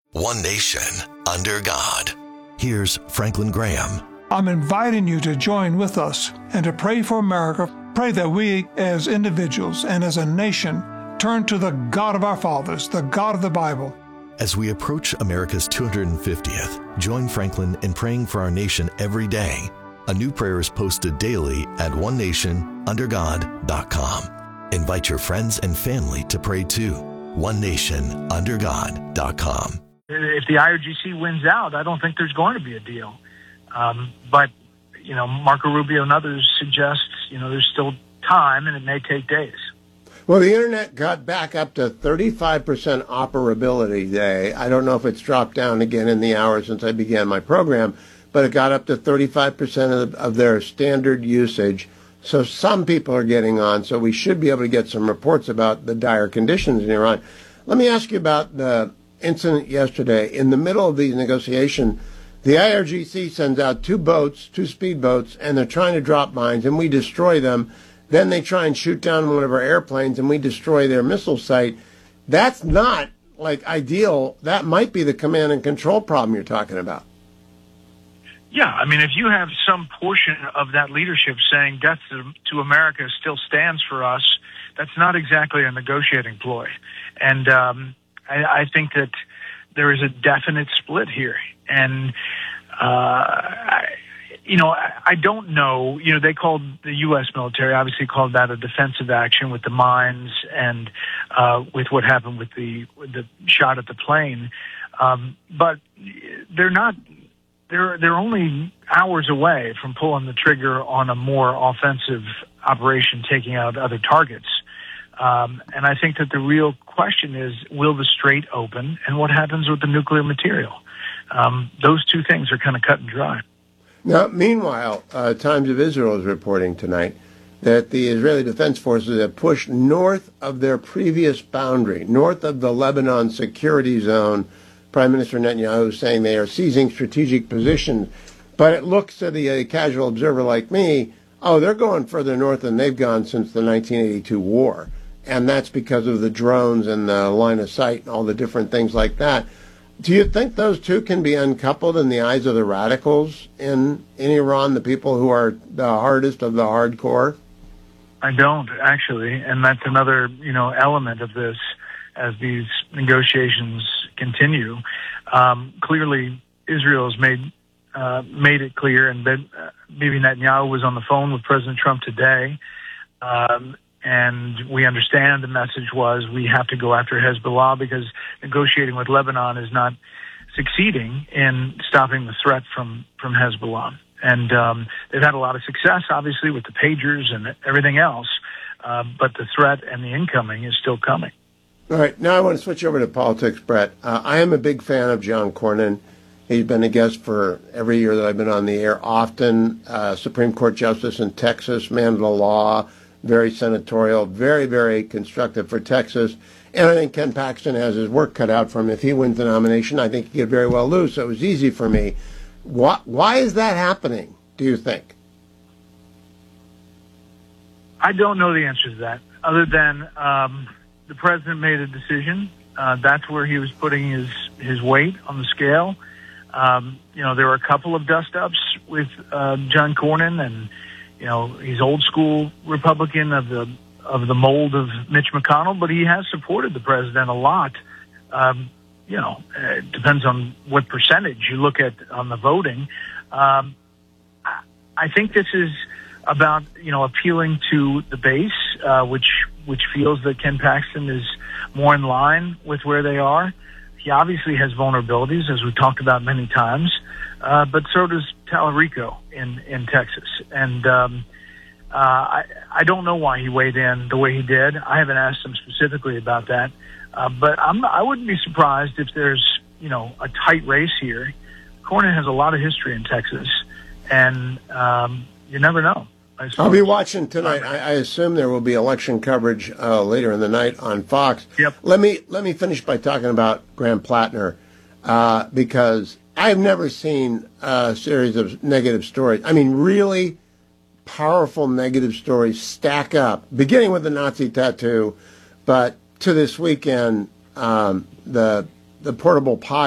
One nation, under God. Here's Franklin Graham. I'm inviting you to join with us and to pray for America. Pray that we, as individuals and as a nation, turn to the God of our fathers, the God of the Bible. As we approach America's 250th, join Franklin in praying for our nation every day. A new prayer is posted daily at onenationundergod.com. Invite your friends and family to pray too. onenationundergod.com. If the IRGC wins out, I don't think there's going to be a deal. But Marco Rubio and others suggest, there's still time and it may take days. Well, the internet got back up to 35% operability today. I don't know if it's dropped down again in the hour since I began my program, but it got up to 35% of their standard usage. So some people are getting on, so we should be able to get some reports about the dire conditions in Iran. Let me ask you about the incident yesterday. In the middle of these negotiations, the IRGC sends out two speedboats, and they're trying to drop mines, and we destroy them. Then they try and shoot down one of our airplanes, and we destroy their missile site. That's not, ideal. That might be the command and control problem you're talking about. Yeah, I mean, if you have some portion of that leadership saying death to America still stands for us, that's not exactly a negotiating ploy. And I think that there is a definite split here. And, I don't know, they called the U.S. military, obviously called that a defensive action with the mines and with what happened with the shot at the plane. But they're not, they're only hours away from pulling the trigger on a more offensive operation, taking out other targets. And I think that the real question is, will the strait open and what happens with the nuclear material? Those two things are kind of cut and dry. Now, meanwhile, Times of Israel is reporting tonight that the Israeli Defense Forces have pushed north of their previous boundary, north of the Lebanon security zone. Prime Minister Netanyahu is saying they are seizing strategic positions. But it looks to the casual observer like me, they're going further north than they've gone since the 1982 war. And that's because of the drones and the line of sight and all the different things like that. Do you think those two can be uncoupled in the eyes of the radicals in Iran, the people who are the hardest of the hardcore? I don't, actually. And that's another, element of this as these negotiations continue. Clearly, Israel has made it clear, and Bibi Netanyahu was on the phone with President Trump today, and we understand the message was we have to go after Hezbollah because negotiating with Lebanon is not succeeding in stopping the threat from Hezbollah. And they've had a lot of success, obviously, with the pagers and everything else, but the threat and the incoming is still coming. All right, now I want to switch over to politics, Brett. I am a big fan of John Cornyn. He's been a guest for every year that I've been on the air, often Supreme Court Justice in Texas, man of the law, very senatorial, very, very constructive for Texas. And I think Ken Paxton has his work cut out for him. If he wins the nomination, I think he could very well lose. So it was easy for me. Why is that happening, do you think? I don't know the answer to that, other than the president made a decision. That's where he was putting his weight on the scale. There were a couple of dust-ups with John Cornyn, and he's old school Republican of the mold of Mitch McConnell, but he has supported the president a lot. It depends on what percentage you look at on the voting. I think this is about, appealing to the base, which feels that Ken Paxton is more in line with where they are. He obviously has vulnerabilities, as we've talked about many times, but so does Tallarico in Texas. And I don't know why he weighed in the way he did. I haven't asked him specifically about that. But I wouldn't be surprised if there's, a tight race here. Cornyn has a lot of history in Texas, and you never know. I'll be watching tonight. I assume there will be election coverage later in the night on Fox. Yep. Let me finish by talking about Graham Plattner, because I've never seen a series of negative stories. I mean, really powerful negative stories stack up, beginning with the Nazi tattoo, but to this weekend, the portable pod